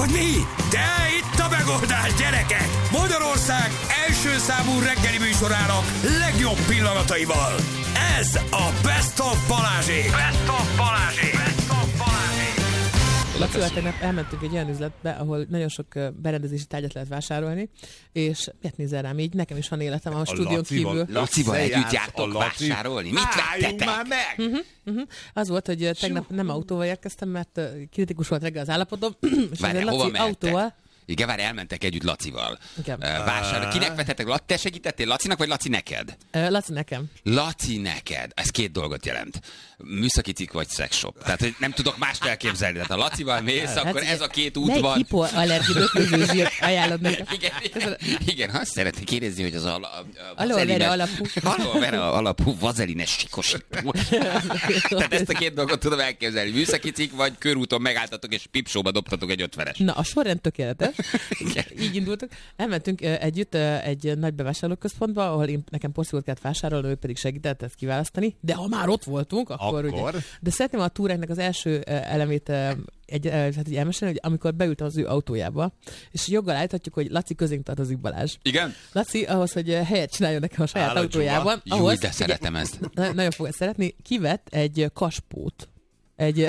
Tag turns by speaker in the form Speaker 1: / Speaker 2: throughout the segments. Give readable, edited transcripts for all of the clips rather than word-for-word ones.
Speaker 1: Hogy mi? De itt a megoldás, gyerekek! Magyarország első számú reggeli műsorának legjobb pillanataival. Ez a Best of Balázsék! Best of Balázsék! Best of Balázsék!
Speaker 2: Lacival tegnap elmentünk egy olyan üzletbe, ahol nagyon sok berendezési tárgyat lehet vásárolni, és miért nézel rám így? Nekem is van életem a stúdión kívül.
Speaker 3: Lacival együtt jártok vásárolni? Mit vettetek?
Speaker 4: Már meg!
Speaker 2: Az volt, hogy tegnap nem autóval érkeztem, mert kritikus volt reggel az állapotom, és
Speaker 3: Várjál,
Speaker 2: Laci
Speaker 3: hova mentek?
Speaker 2: autóval.
Speaker 3: Igen, várj, elmentek együtt Lacival.
Speaker 2: Igen.
Speaker 3: Vásárolni. Kinek vettetek? Te segítettél Lacinak, vagy Laci neked?
Speaker 2: Laci nekem.
Speaker 3: Laci neked. Ez két dolgot jelent. Műszaki cikk vagy szexshop. Tehát, hogy nem tudok mást elképzelni. Tehát ha Lacival mész, akkor ez a két út van.
Speaker 2: Melyik hipoallergi rögtözőzsírt ajánlod nekem?
Speaker 3: Igen, azt szeretnék kérdezni, hogy az
Speaker 2: Aloe vera alapú.
Speaker 3: Aloe vera alapú vazelines sikosító. Tehát ezt a két dolgot tudom elképzelni. Műszaki cikk, vagy körúton megálltatok, és pipsóba dobtatok egy 50-es.
Speaker 2: Na, a sorrend tökéletes. Így indultunk. Elmentünk együtt egy nagy bevásárlóközpontba, ahol nekem porszívót kellett vásárolni, ő pedig segített ezt kiválasztani. De ha már ott voltunk, akkor ugye... De szeretném a túránknak az első elemét így elmesélni, hogy amikor beültem az ő autójába, és joggal állíthatjuk, hogy Laci közénk tartozik, Balázs.
Speaker 3: Igen?
Speaker 2: Laci ahhoz, hogy helyet csináljon nekem a saját autójában.
Speaker 3: Jó, de szeretem ezt.
Speaker 2: Nagyon fogod szeretni. Kivett egy kaspót. Egy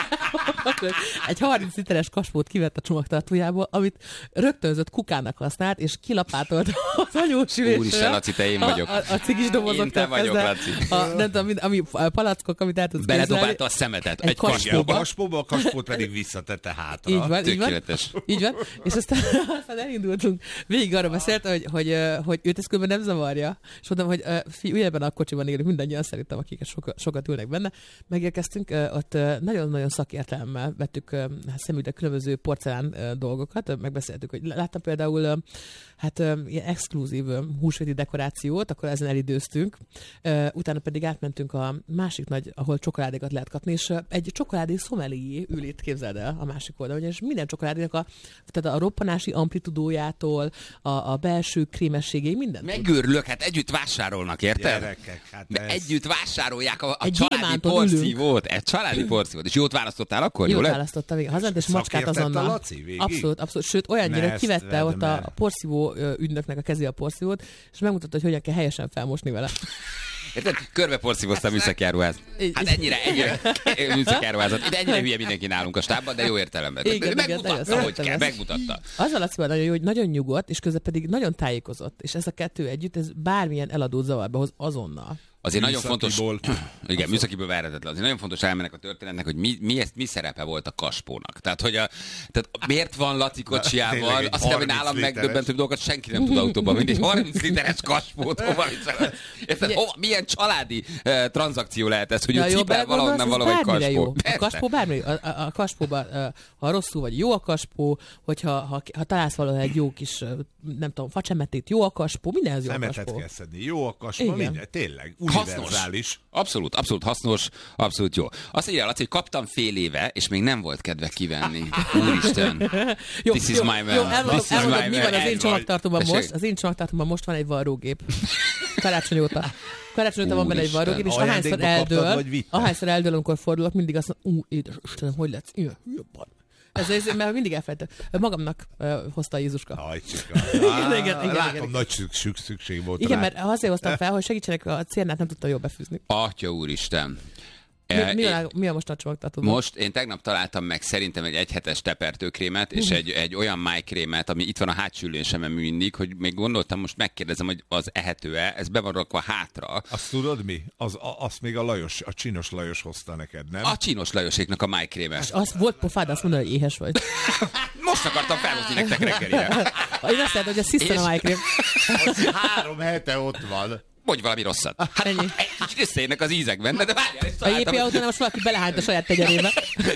Speaker 2: 30 literes kaspót kivett a csomagtartójából, amit rögtönzött kukának használt, és kilapátolt az anyósülésről.
Speaker 3: Úristen, Laci, te én vagyok.
Speaker 2: A cigis dobozoktól.
Speaker 3: Én te vagyok, Laci.
Speaker 2: Nem tudom, ami palackok, amit el tudsz képzelni.
Speaker 3: Beledobálta a szemetet.
Speaker 2: Egy kaspóba.
Speaker 4: A kaspót pedig visszatette hátra.
Speaker 2: Így van,
Speaker 3: tökéletes.
Speaker 2: Így van. És aztán elindultunk. Végig arra beszélt, hogy őt ez különben nem zavarja. És mondtam, hogy ugyebben a kocsiban élünk mindannyian, szerintem, akik sokat ülnek benne. Megérkeztünk, ott nagyon-nagyon szakértelemmel vettük szemügyre különböző porcelán dolgokat, megbeszéltük, hogy láttam például ilyen exkluzív húsvéti dekorációt, akkor ezen elidőztünk, utána pedig átmentünk a másik nagy, ahol csokoládékat lehet kapni, és egy csokoládé szomelié ül itt, képzeld el, a másik oldalon, és minden csokoládénak tehát a roppanási amplitudójától, a belső krémességéig, mindent.
Speaker 3: Megőrülök, hát együtt vásárolnak, érted?
Speaker 4: Gyerekek, hát
Speaker 3: együtt vásárolják a családi porszívót. Egy családi porszívót. És jót választottál akkor?
Speaker 2: Jót választottam, igen. Hazament, és macskát azonnal.
Speaker 4: Laci,
Speaker 2: abszolút. Sőt, olyannyira, hogy kivette ott a porszívó ügynöknek a kezé a porszívót, és megmutatta, hogy hogyan kell helyesen felmosni vele.
Speaker 3: Érted? Körbe porszívoztam műszakjáruház. Hát ennyire műszakjáruházat. Ide ennyire hülye mindenki nálunk a stábban, de jó értelemben. Megmutatta, hogy kell, megmutatta.
Speaker 2: Az a Lacival nagyon jó, hogy nagyon nyugodt, és közben pedig nagyon tájékozott. És ez a kettő együtt, ez bármilyen eladót zavarba hoz azonnal.
Speaker 3: Azért nagyon fontos, igen, műszakiből verhetetlen. Azért nagyon fontos elmennek a történetnek, hogy mi szerepe volt a kaspónak. Tehát miért van Laci kocsijával, azt hiszem, hogy nálam megdöbbentőbb dolgokat senki nem tud autóban, mint egy 30 literes kaspót. Milyen családi tranzakció lehet ez, hogy cipel valahonnan valahogy kaspó.
Speaker 2: A kaspó bármi. A kaspóban, ha rosszul vagy, jó a kaspó, hogyha találsz valahol egy jó kis, nem tudom, facsemetét, jó a kaspó, mindenhez jó a kaspó.
Speaker 4: Szemetet kell szedni, jó a kaspó, minden, tényleg.
Speaker 3: Hasznos. Abszolút hasznos, abszolút jó. Azt mondja, Laci, hogy kaptam fél éve, és még nem volt kedve kivenni. Úristen. This is my man.
Speaker 2: Elmondod, mi van az én csomagtartóban most? Az én csomagtartómban most van egy varrógép. Karácsony óta van benne egy varrógép, és ahányszor eldől, amikor fordulok, mindig azt mondom, Istenem, hogy lesz? Ilyen, mert mindig elfelejtem. Magamnak hozta a Jézuska.
Speaker 4: Igen. Látom, nagy szükség volt
Speaker 2: igen,
Speaker 4: rá.
Speaker 2: mert azért hoztam fel, hogy segítsenek, a cérnát nem tudta jól befűzni.
Speaker 3: Atya úristen.
Speaker 2: Mi a most a csomagtartóban?
Speaker 3: Most én tegnap találtam meg szerintem egy egyhetes tepertőkrémet, és egy olyan májkrémet, ami itt van a hátsó ülésemen mindig, hogy még gondoltam, most megkérdezem, hogy az ehető-e, ez be van rakva hátra.
Speaker 4: Azt tudod mi? Azt még a Csinos Lajos hozta neked, nem?
Speaker 3: A Csinos Lajoséknak a májkréme.
Speaker 2: És az volt pofád azt mondani, hogy éhes vagy.
Speaker 3: Most akartam felhozni nektek reggelire.
Speaker 2: Én azt mondtam, hogy a szisztan a májkrém.
Speaker 4: 3 hete ott van.
Speaker 3: Mondj valami rosszat. Hát egy kicsit összeérnek az ízek benne, de várjál, és
Speaker 2: a JP autónál most valaki belehányt a saját tegyerébe.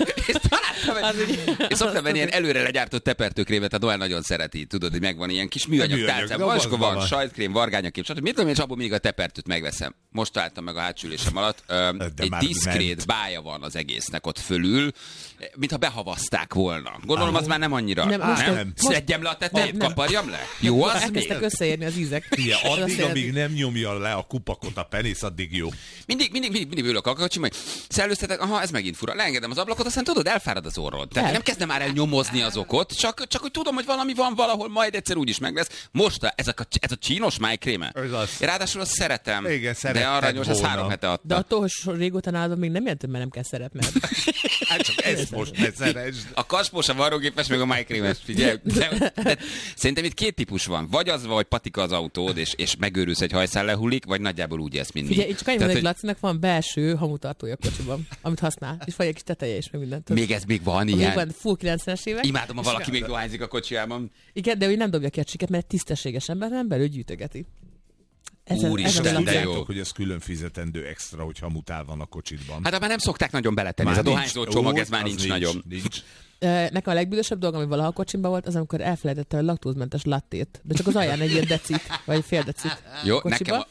Speaker 3: És szoktam venni ilyen előre legyártott tepertőkrémet, tehát olyan nagyon szereti, tudod, hogy megvan ilyen kis műanyag tálcában. Vaskó van, sajtkkrém, vargányakém, stb. Mit tudom én, és abból mindig a tepertőt megveszem. Most álltam meg a hátsülésem alatt, egy diszkrét bája van az egésznek ott fölül, mintha behavazták volna. Gondolom, az már nem annyira. Nem. Szedjem le a tetejét, kaparjam le? Jó, az még?
Speaker 2: Elkezdtek összeérni az ízek.
Speaker 4: Addig, amíg nem nyomja le a kupakot a penész, addig jó.
Speaker 3: Mindig ülök a kocsim, hogy szellőztetek, aha, ez megint fura. Leengedem az ablakot, aztán tudod, elfárad az orrod. Tehát nem kezdem már el nyomozni az okot, csak hogy tudom, hogy valami van valahol, majd egyszer úgyis meg lesz. Most ez a csínos májkréme. Ráadásul azt szeretem.
Speaker 4: Igen,
Speaker 3: de aranyos, ez 3 hete adta.
Speaker 2: De attól, hogy régóta nálad még nem jelent, mert nem kell szeretned.
Speaker 4: Hát csak ezt most ne szeresd.
Speaker 3: A kaspós, a varrógépes, meg a májkrémes, figyelj. De szerintem itt 2 típus van. Vagy az, vagy patika az autód, és megőrülsz, egy hajszál lehullik, vagy nagyjából úgy ezt mindig.
Speaker 2: Figyelj, csak annyi van, hogy Lacinak van belső hamutartója a kocsiban, amit használ, és vagy egy kis teteje is, meg mindent.
Speaker 3: Még van ilyen?
Speaker 2: Még van full 90-es évek.
Speaker 3: Imádom, ha valaki még dohányzik a kocsijában.
Speaker 2: Igen, de ő nem dobja ki a csiket, mert tisztességes ember, nem belül gyűjtögeti.
Speaker 3: Úristen, de jó.
Speaker 4: Hogy ez külön fizetendő extra, hogy hamutál van a kocsidban.
Speaker 3: Hát már nem szokták nagyon beletenni. Ez a dohányzó csomag, ez már nincs nagyon.
Speaker 2: Nekem a legbüdösebb dolog, ami valaha a kocsimban volt, az amikor elfelejtette a laktózmentes lattét. De csak az alján egy ilyen decit, vagy fél decit.
Speaker 3: Jó, nekem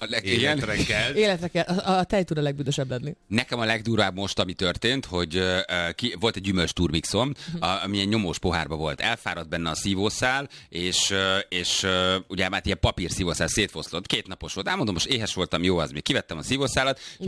Speaker 3: életre
Speaker 2: kell. A tej tud a legbüdösebb lenni.
Speaker 3: Nekem a legdurvább most, ami történt, hogy volt egy gyümölcs turmixom, ami ilyen nyomós pohárba volt. Elfáradt benne a szívószál, és ugye már ilyen papír szívószál szétfoszlott. 2 napos volt. Elmondom, most éhes voltam, jó az még. Kivettem a szívószálat, és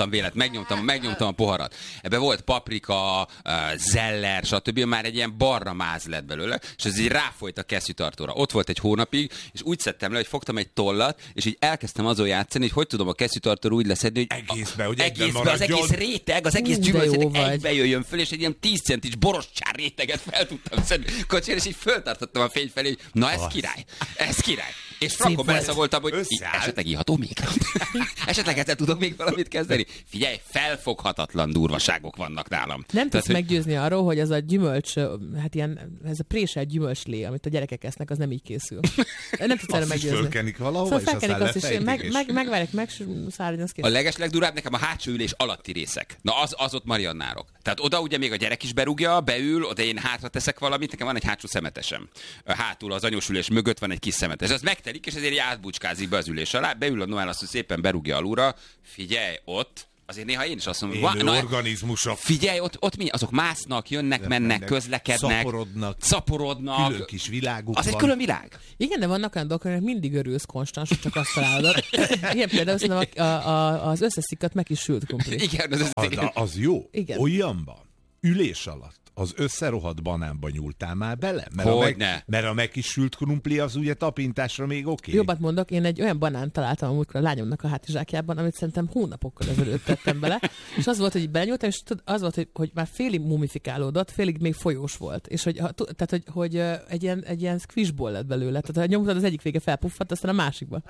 Speaker 3: megnyomtam a poharat. Ebbe volt paprika, zeller, stb. Már egy ilyen barna máz lett belőle, és ez így ráfolyt a kesztyűtartóra. Ott volt egy hónapig, és úgy szedtem le, hogy fogtam egy tollat, és így elkezdtem azon játszani, hogy tudom a kesztyűtartóra úgy leszedni, hogy egészbe az egész réteg, az egész gyümölcs egybe jöjjön föl, és egy ilyen 10 centis borostyár réteget fel tudtam szedni kocsira, és így föltartottam a fény felé, hogy na ez király. És frankon beleszagoltam, hogy esetleg iható még. Esetleg ezzel tudok még valamit kezdeni. Figyelj, felfoghatatlan durvaságok vannak nálam.
Speaker 2: Nem tudsz meggyőzni arról, hogy ez a gyümölcs, hát ilyen, ez a préselt gyümölcslé, amit a gyerekek esznek, az nem így készül. Nem tudsz erre meggyőzni.
Speaker 4: Fölkenik valahova,
Speaker 2: szóval és aztán lefejtik. Megvárják, megszáradjon, az kész.
Speaker 3: A legeslegdurább nekem a hátsó ülés alatti részek. Na az ott mariannárok. Tehát oda ugye még a gyerek is berúgja, beül, oda én hátra teszek valamit, nekem van egy hátsó szemetesem. Hátul az anyós ülés mögött van egy kis szemetes. Az megtelik, és ezért átbucskázik be az ülés alá, beül a Noel, azt szépen berúgja alulra. Figyelj, ott azért néha én is azt mondom,
Speaker 4: hogy organizmusok.
Speaker 3: Figyelj, ott mi? Azok másznak, jönnek, mennek, közlekednek, szaporodnak.
Speaker 4: Külön kis világuk
Speaker 3: az van. Egy külön világ.
Speaker 2: Igen, de vannak olyan dolgok, hogy mindig örülsz konstans, csak azt találod. Igen, például szerintem az összeszikkat meg is sült krumpli.
Speaker 3: Igen,
Speaker 4: az jó.
Speaker 2: Igen.
Speaker 4: Olyanban, ülés alatt. Az összerohadt banánba nyúltál már bele? Mert a megkisült krumpli az ugye tapintásra még oké.
Speaker 2: Jobbat mondok, én egy olyan banánt találtam amúgykor a lányomnak a hátizsákjában, amit szerintem hónapokkal ezelőtt tettem bele, és az volt, hogy belenyúltam, és az volt, hogy már félig mumifikálódott, félig még folyós volt, és hogy egy ilyen squishból lett belőle, tehát ha nyomtad az egyik vége felpuffadt, aztán a másikba.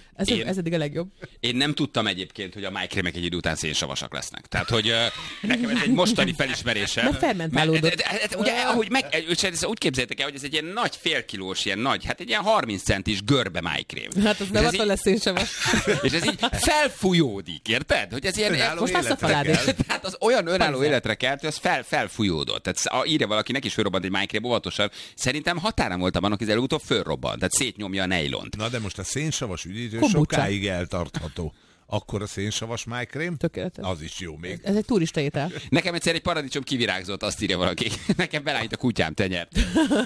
Speaker 2: Ez eddig a legjobb.
Speaker 3: Én nem tudtam egyébként, hogy a májkrémek egy idő után szénsavasak lesznek. Tehát, hogy nekem ez egy mostani felismerésem.
Speaker 2: De fermentálódott.
Speaker 3: Ugye, úgy képzeljétek el, hogy ez egy ilyen nagy félkilós, ilyen nagy, hát egy ilyen 30 centis görbe májkrém.
Speaker 2: Hát az nem attól lesz szénsavas.
Speaker 3: És ez így felfújódik, érted? Hogy ez ilyen
Speaker 2: most lesz a faládé.
Speaker 3: Tehát az olyan önálló életre kelt, hogy az felfújódott. Tehát írja valaki, neki is fölrobbant egy májkrém, óvatosan. Szerintem határán voltam annak, hogy előutóbb fölrobbant. Tehát szétnyomja a nejlont.
Speaker 4: Na de most a szénsavas üdítő sokáig eltartható. Akkor a szénsavas májkrém?
Speaker 2: Tökéletes.
Speaker 4: Az is jó még.
Speaker 2: Ez egy turista étel.
Speaker 3: Nekem egyszer egy paradicsom kivirágzott, azt írja valaki. Nekem belállít a kutyám tenyert.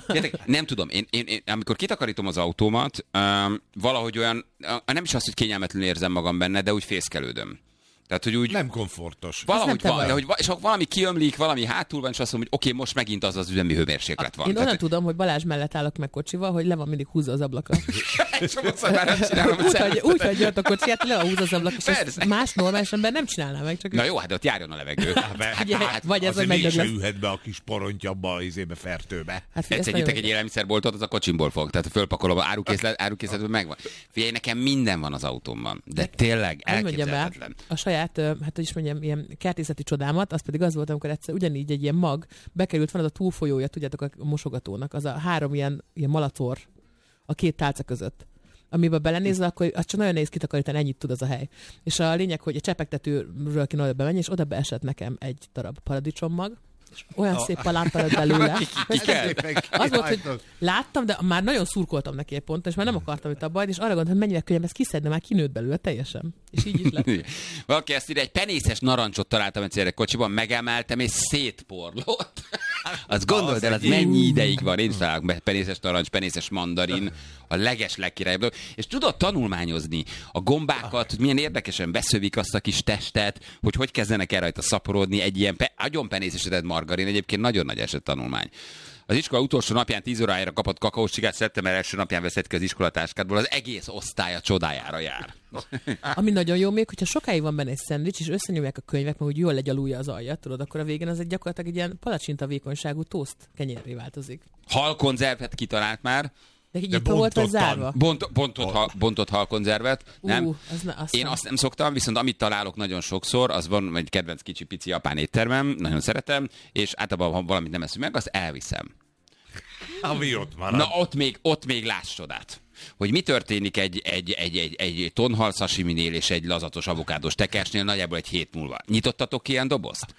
Speaker 3: Nem tudom, én amikor kitakarítom az autómat, valahogy olyan, nem is azt, hogy kényelmetlenül érzem magam benne, de úgy fészkelődöm. Tehát, hogy úgy
Speaker 4: nem komfortos.
Speaker 3: Valahogy van, de hogy és ha valami kiömlik, valami hátul van, és azt mondom, hogy oké, most megint az üzemi hőmérséklet van.
Speaker 2: Én onnan tudom, hogy Balázs mellett állok meg kocsival, hogy le van mindig húzza az ablaka. Úgy hagyja a kocsiját, le van húzza az ablaka, és más normális ember nem csinálná meg. Csak
Speaker 3: na jó, hát ott járjon a levegő.
Speaker 2: Vagy ez, hogy megdöglesz.
Speaker 4: Ülhet be a kis porontjabba, izébe, fertőbe.
Speaker 3: Egyszer egy élelmiszerboltot, az a kocsimból fog. Tehát fölpakolom, árukészletben megvan. Figyelj, nekem minden van az autómban. De tényleg elképzelhetetlen.
Speaker 2: Hát, hogy is mondjam, ilyen kertészeti csodámat, az pedig az volt, amikor egyszer ugyanígy egy ilyen mag bekerült, van az a túlfolyója, tudjátok, a mosogatónak, az a 3 ilyen malacor a 2 tálca között. Amiben belenézel, akkor az csak nagyon nehéz kitakarítani, ennyit tud az a hely. És a lényeg, hogy a csepegtetőről kéne oda bemenni, és oda beesett nekem egy darab paradicsommag, és olyan szép palánta lett belőle. Az volt, hogy láttam, de már nagyon szurkoltam neki egy ponton, és már nem akartam itt abba, és arra gondoltam, hogy mennyire könnyebb ezt kiszedni, már kinőtt belőle teljesen. És így is lett.
Speaker 3: Valaki ezt ide egy penészes narancsot találtam egyszerre kocsiban, megemeltem, és szétporlott. Azt gondold el, az mennyi ideig van. Én is találok penészes narancs, penészes mandarin, a legkirályabb dolog. És tudod tanulmányozni a gombákat, hogy milyen érdekesen beszövik azt a kis testet, hogy kezdenek el rajta szaporodni egy ilyen agyon penészesedett margarin. Egyébként nagyon nagy eset tanulmány. Az iskola utolsó napján 10 órájára kapott kakaócsigát, szeptember első napján veszett ki az iskolatáskádból, az egész osztály a csodájára jár.
Speaker 2: Ami nagyon jó még, hogyha sokáig van benne egy szendvics, és összenyomják a könyvek, meg úgy jól legyalulja az alja, tudod, akkor a végén az egy gyakorlatilag egy ilyen palacsinta vékonyságú tószt kenyérré változik.
Speaker 3: Halkonzervet kitalált már.
Speaker 2: De nyitva volt vagy zárva?
Speaker 3: Bontott halkonzervet. Nem. Én azt nem szoktam, viszont amit találok nagyon sokszor, az van egy kedvenc kicsi-pici japán éttermem, nagyon szeretem, és általában, ha valamit nem eszünk meg, azt elviszem.
Speaker 4: Ami ott marad.
Speaker 3: Na ott még láss csodát. Hogy mi történik egy tonhal sashiminél és egy lazatos avokádós tekersnél nagyjából egy hét múlva. Nyitottatok ilyen dobozt?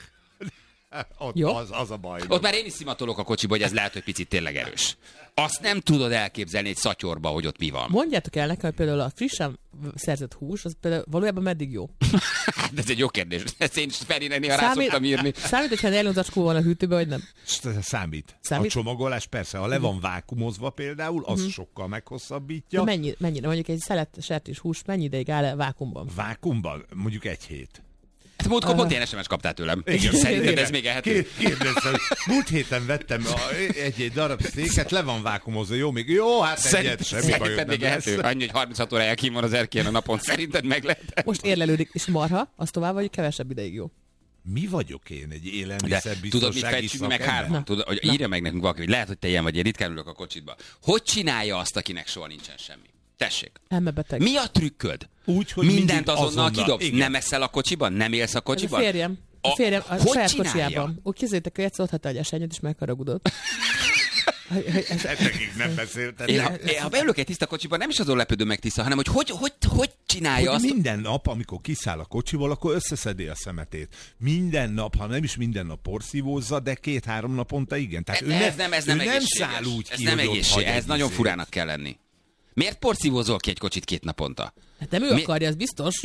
Speaker 4: Az a baj.
Speaker 3: Ott már én is szimatolok a kocsiba, hogy ez lehet, hogy picit tényleg erős. Azt nem tudod elképzelni egy szatyorba, hogy ott mi van.
Speaker 2: Mondjátok el nekem, hogy például a frissen szerzett hús, az például valójában meddig jó?
Speaker 3: Ez egy jó kérdés. Ezt én is Ferinek néha rá szoktam írni.
Speaker 2: Számít, hogyha nejlonzacskó van a hűtőben, vagy nem?
Speaker 4: Számít. A csomagolás persze, ha le van vákumozva például, az sokkal meghosszabbítja.
Speaker 2: Mennyire? Mondjuk egy szelet sertés hús mennyi ideig áll vákumban?
Speaker 4: Vákumban? Mondjuk egy hét.
Speaker 3: Hát múltkor pont ilyen SMS kaptál tőlem. Szerinted ez még ehető?
Speaker 4: Kérdeztem, múlt héten vettem egy darab sztéket, le van vákumozva, jó, még jó, hát egyet, semmi bajod nem lesz.
Speaker 3: Annyi, hogy 36 órája kín van az erkélyen a napon, szerinted meg lehet?
Speaker 2: Most érlelődik, és marha, az tovább vagy kevesebb ideig jó.
Speaker 4: Mi vagyok én? Egy élelmiszerbiztonsági
Speaker 3: szakember? Tudod, hogy írja meg nekünk valaki, hogy lehet, hogy te ilyen vagy, én ritkán ülök a kocsitba. Hogy csinálja azt, akinek soha nincsen semmi? Tessék.
Speaker 2: Elmebeteg.
Speaker 3: Mi a trükköd?
Speaker 4: Úgy, hogy
Speaker 3: mindent azonnal kidobsz. Igen. Nem eszel a kocsiban? Nem élsz a kocsiban?
Speaker 2: A férjem a saját
Speaker 3: csinálja?
Speaker 2: Kocsijában. Úgy képzeljétek, hogy egyszer otthatta egy esenyet, és megharagudott.
Speaker 4: Ezekig nem beszéltem.
Speaker 3: Ha beülök egy tiszta kocsiban, nem is azon lepődöm meg tiszta, hanem hogy csinálja
Speaker 4: hogy
Speaker 3: azt.
Speaker 4: Minden nap, amikor kiszáll a kocsiból, akkor összeszedi a szemetét. Minden nap, ha nem is minden nap porszívózza, de 2-3 naponta igen. Tehát
Speaker 3: ez nem
Speaker 4: száll úgy
Speaker 3: ez
Speaker 4: ki,
Speaker 3: nem
Speaker 4: hogy
Speaker 3: egészséges. Ez nagyon furának kell lenni. Miért porszívózol ki egy kocsit 2 naponta?
Speaker 2: Hát nem ő akarja, az biztos.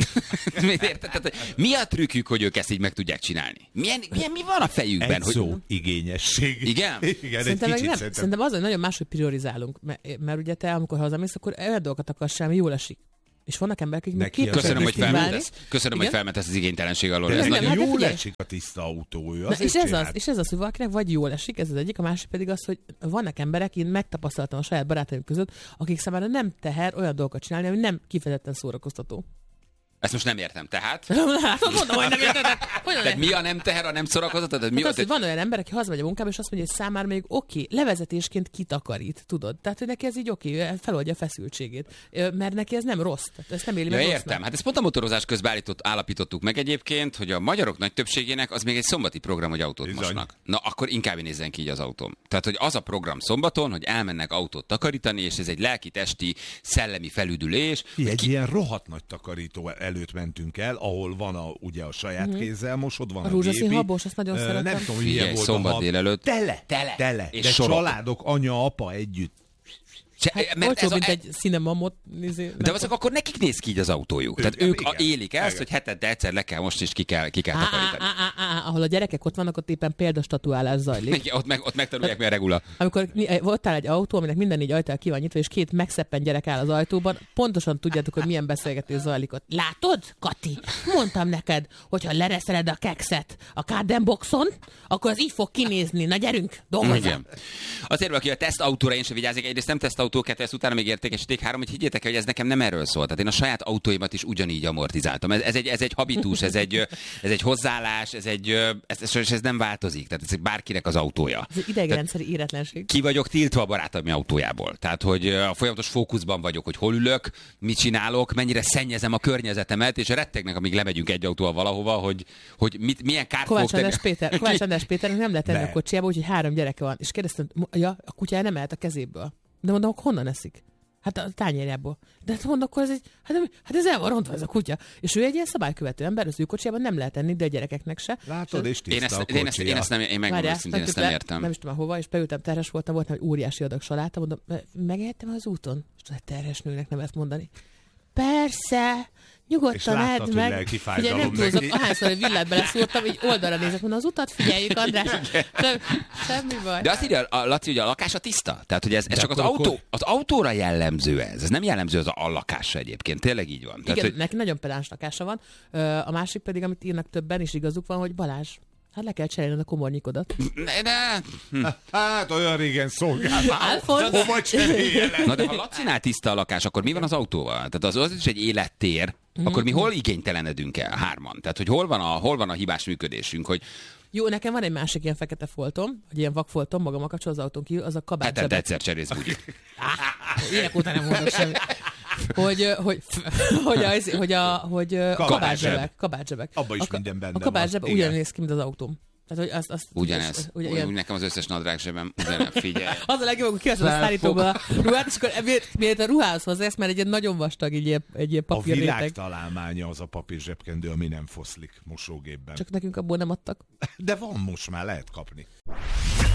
Speaker 3: Mi a trükkük, hogy ők ezt így meg tudják csinálni? Mi van a fejükben?
Speaker 4: Egy szó, igényesség.
Speaker 3: Igen?
Speaker 4: Igen,
Speaker 2: szerintem az, hogy nagyon máshogy priorizálunk. Mert ugye te, amikor hazamész, akkor olyan dolgokat akarsz sem, jól esik. És vannak emberek, akik meg
Speaker 3: Köszönöm, hogy felmentesz az igénytelenség alól.
Speaker 4: Ez nagyon jól esik a tiszta autó.
Speaker 2: És ez az, hogy valakinek vagy jól esik, ez az egyik, a másik pedig az, hogy vannak emberek, én megtapasztaltam a saját barátaim között, akik számára nem teher olyan dolgokat csinálni, ami nem kifejezetten szórakoztató.
Speaker 3: Ezt most nem értem, tehát?
Speaker 2: Mondom, hogy nem érted.
Speaker 3: Tehát mi a nem teher, a nem szórakoztató?
Speaker 2: Hát van olyan ember, aki hazamegy a munkába, és azt mondja, hogy számára még oké, levezetésként kitakarít, tudod? Tehát, hogy neki ez így oké, feloldja a feszültségét. Mert neki ez nem rossz. Tehát ezt nem éli meg rossznak.
Speaker 3: Értem. Hát ezt pont a motorozás közben állapítottuk meg egyébként, hogy a magyarok nagy többségének az még egy szombati program, hogy autót mosnak. Na, akkor inkább nézzen ki így az autóm. Tehát, hogy az a program szombaton, hogy elmennek autót takarítani, és ez egy lelki-testi, szellemi felüdülés.
Speaker 4: Egy ilyen rohadt nagy takarító előtt mentünk el, ahol van ugye a saját kézzel mosod, van a
Speaker 2: rózsaszín habos, azt nagyon szeretem.
Speaker 4: Nem tudom, hogy milyen volt
Speaker 3: szombat délelőtt.
Speaker 4: Tele.
Speaker 3: És
Speaker 4: de sorok. Családok, anya, apa együtt.
Speaker 2: Mint egy cinemamot.
Speaker 3: De azok akkor nekik néz ki így az autójuk. Tehát ők élik ezt, hogy hetente egyszer le kell most, és ki kell takarítani.
Speaker 2: Ahol a gyerekek ott vannak, ott éppen példastatuálás zajlik.
Speaker 3: Ott megtanulják, mi a regula.
Speaker 2: Amikor ott áll egy autó, aminek minden 4 ajtó ki van nyitva, és 2 megszeppen gyerek áll az ajtóban, pontosan tudjátok, hogy milyen beszélgetés zajlik ott. Látod, Kati? Mondtam neked, hogyha lereszeled a kekszet a kárdenboxon, akkor az így fog kinézni. Na gyerünk, dolgozzam.
Speaker 3: Azért, aki a tesztautóra én sem vigyázik, egyrészt nem tesztautó, 2, ezt utána még értékesíték 3, hogy higgyétek el, hogy ez nekem nem erről szól. Tehát én a saját autóimat is ugyanígy amortizáltam. Ez egy habitus, ez egy hozzáállás, ez nem változik. Tehát ez bárkinek az autója.
Speaker 2: Ez egy idegrendszeri éretlenség.
Speaker 3: Ki vagyok tiltva a barátom autójából. Tehát, hogy a folyamatos fókuszban vagyok, hogy hol ülök, mit csinálok, mennyire szennyezem a környezetemet, és rettegnek, amíg lemegyünk egy autóval valahova, hogy milyen kárt fogok tenni.
Speaker 2: Kovács András Péternek nem lehet tenni a kocsiába, úgyhogy 3 gyereke van. És kérdeztem, a kutyája nem mehet a kezéből. De mondom, honnan eszik? Hát a tányérjából. De hát mondom, akkor ez ez el van rontva ez a kutya. És ő egy ilyen szabálykövető ember, az ő kocsijában nem lehet enni, de a gyerekeknek se.
Speaker 4: Látod, és tiszta a
Speaker 3: kocsija. Én ezt nem értem.
Speaker 2: Nem is tudom hova, és beültem, terhes voltam egy óriási adag saláta, mondom, megehettem az úton? És tudod, terhes nőnek nem ezt mondani. Persze, Nyugodtan edd meg. Ugye nem túlzok, ahányszor egy villát beleszúrtam, így oldalra nézek, mondom, az utat figyeljük, András. Semmi baj.
Speaker 3: De azt írja, Laci, hogy a lakása tiszta? Tehát, hogy ez csak az autóra jellemző ez. Ez nem jellemző az a lakásra egyébként. Tényleg így van.
Speaker 2: Igen,
Speaker 3: Tehát, hogy...
Speaker 2: neki nagyon pedáns lakása van. A másik pedig, amit írnak többen, is igazuk van, hogy Balázs, hát le kell cserélned a komornyikodat.
Speaker 4: Hát olyan régen szolgáltál. Hova cseréljelek?
Speaker 3: Na de ha Lacinál tiszta a lakás, akkor mi van az autóval? Tehát az is egy élettér, akkor mi hol igénytelenedünk el hárman? Tehát, hogy hol van a hibás működésünk, hogy
Speaker 2: jó, nekem van egy másik ilyen fekete foltom, hogy ilyen vakfoltom magam a kapcsol az autón kívül, az a kabátzsebek.
Speaker 3: Hát egyszer cserélsz bugyit.
Speaker 2: Évek után nem mondok semmit. Hogy kabátzsebek.
Speaker 4: Abba is minden benne van.
Speaker 2: A kabátzsebek ugyan néz ki, mint az autóm. Tehát, hogy azt
Speaker 3: ugyanez. Nekem az összes nadrág zsebem ugyanez, figyelj.
Speaker 2: Az a legjobb, hogy kiveszed a szállítóból a ruhát, és akkor miért a ruhához hozzász, mert egy ilyen nagyon vastag, egy ilyen papírréteg.
Speaker 4: A világ találmánya az a papír zsebkendő, ami nem foszlik mosógépben.
Speaker 2: Csak nekünk abból nem adtak.
Speaker 4: De van most már, lehet kapni.